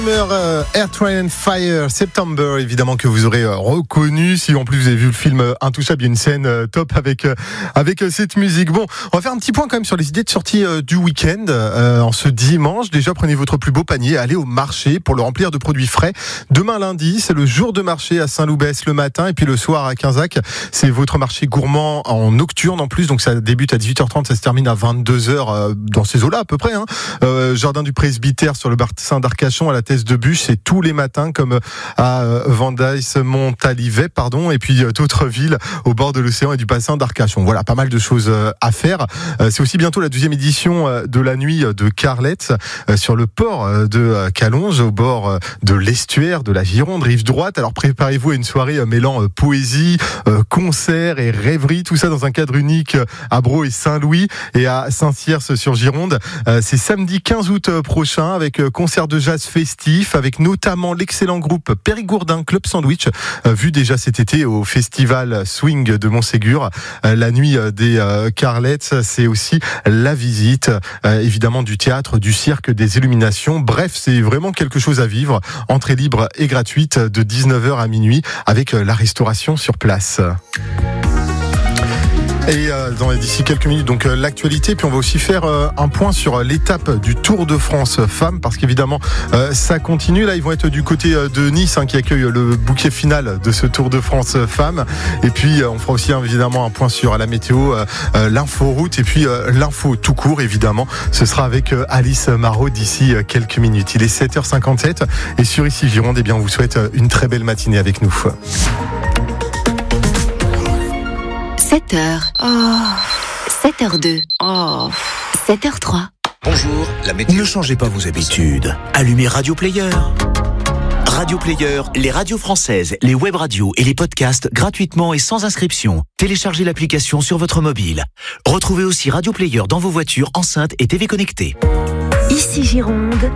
Air, Train and Fire, September, évidemment que vous aurez reconnu. Si en plus vous avez vu le film Intouchable, il y a une scène top avec cette musique. Bon, on va faire un petit point quand même sur les idées de sortie du week-end. En ce dimanche, déjà prenez votre plus beau panier, allez au marché pour le remplir de produits frais. Demain lundi, c'est le jour de marché à Saint-Loubès le matin, et puis le soir à Quinzac, c'est votre marché gourmand en nocturne en plus. Donc ça débute à 18h30, ça se termine à 22h dans ces eaux-là à peu près. Jardin du Presbytère sur le bassin d'Arcachon à la Thèse de Bûche, c'est tous les matins comme à Vendaïs, Montalivet, et puis d'autres villes au bord de l'océan et du bassin d'Arcachon. Voilà, pas mal de choses à faire. C'est aussi bientôt la 12e édition de la nuit de Carlette sur le port de Calonge, au bord de l'estuaire de la Gironde, rive droite. Alors préparez-vous à une soirée mêlant poésie, concert et rêverie, tout ça dans un cadre unique à Bro et Saint-Louis et à Saint-Cierce-sur-Gironde. C'est samedi 15 août prochain avec concert de jazz festif, avec notamment l'excellent groupe Périgourdin Club Sandwich, vu déjà cet été au festival Swing de Montségur. La nuit des Carlettes, c'est aussi la visite, évidemment, du théâtre, du cirque, des illuminations. Bref, c'est vraiment quelque chose à vivre. Entrée libre et gratuite de 19h à minuit avec la restauration sur place. Et d'ici quelques minutes, donc l'actualité, puis on va aussi faire un point sur l'étape du Tour de France Femmes, parce qu'évidemment ça continue. Là, ils vont être du côté de Nice, qui accueille le bouquet final de ce Tour de France Femmes. Et puis on fera aussi évidemment un point sur la météo, l'inforoute, et puis l'info tout court, évidemment. Ce sera avec Alice Marot d'ici quelques minutes. Il est 7h57 et sur Ici Gironde, on vous souhaite une très belle matinée avec nous. 7h. 7h02. 7h03. Bonjour, la météo. Ne changez pas vos habitudes. Allumez Radio Player. Radio Player, les radios françaises, les web radios et les podcasts gratuitement et sans inscription. Téléchargez l'application sur votre mobile. Retrouvez aussi Radio Player dans vos voitures, enceintes et TV connectées. Ici Gironde.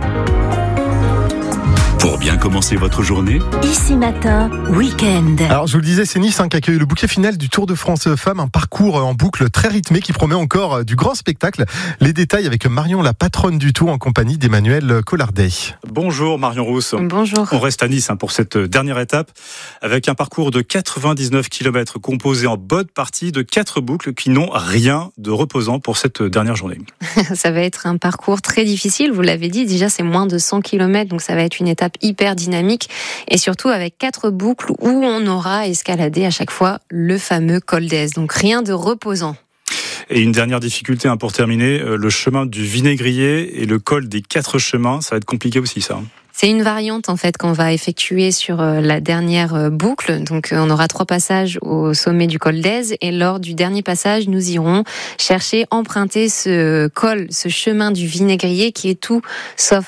Pour bien commencer votre journée, Ici Matin, week-end. Alors je vous le disais, c'est Nice qui accueille le bouquet final du Tour de France Femmes, un parcours en boucle très rythmé qui promet encore du grand spectacle. Les détails avec Marion, la patronne du Tour, en compagnie d'Emmanuel Collardet. Bonjour Marion Rousse. Bonjour. On reste à Nice pour cette dernière étape avec un parcours de 99 km composé en bonne partie de 4 boucles qui n'ont rien de reposant pour cette dernière journée. Ça va être un parcours très difficile, vous l'avez dit, déjà c'est moins de 100 km, donc ça va être une étape hyper dynamique et surtout avec 4 boucles où on aura escaladé à chaque fois le fameux col d'Èze, donc rien de reposant. Et une dernière difficulté pour terminer, le chemin du Vinaigrier et le col des 4 chemins, ça va être compliqué aussi ça. C'est une variante en fait qu'on va effectuer sur la dernière boucle. Donc on aura 3 passages au sommet du col d'Èze et lors du dernier passage, nous irons chercher, emprunter ce col, ce chemin du Vinaigrier qui est tout sauf